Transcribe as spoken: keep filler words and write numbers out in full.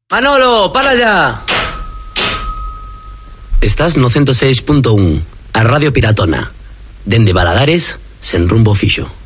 Manolo, para allá. Estás no ciento seis punto uno, a Radio Piratona. Dende Baladares, sen rumbo fixo.